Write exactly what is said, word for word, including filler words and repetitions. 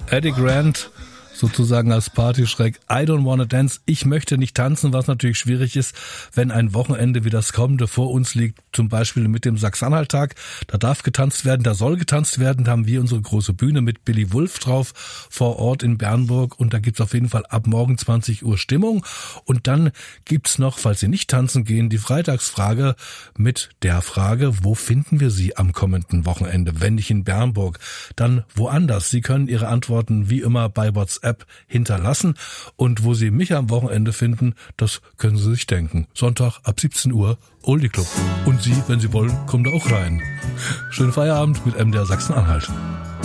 Eddie Grant sozusagen als Partyschreck. I don't wanna dance. Ich möchte nicht tanzen, was natürlich schwierig ist, wenn ein Wochenende wie das kommende vor uns liegt, zum Beispiel mit dem Sachsen-Anhalt-Tag. Da darf getanzt werden, da soll getanzt werden. Da haben wir unsere große Bühne mit Billy Wulff drauf vor Ort in Bernburg und da gibt's auf jeden Fall ab morgen zwanzig Uhr Stimmung. Und dann gibt's noch, falls Sie nicht tanzen gehen, die Freitagsfrage mit der Frage, wo finden wir Sie am kommenden Wochenende? Wenn nicht in Bernburg, dann woanders. Sie können Ihre Antworten wie immer bei WhatsApp hinterlassen und wo Sie mich am Wochenende finden, das können Sie sich denken. Sonntag ab siebzehn Uhr Oldie Club. Und Sie, wenn Sie wollen, kommen da auch rein. Schönen Feierabend mit M D R Sachsen-Anhalt.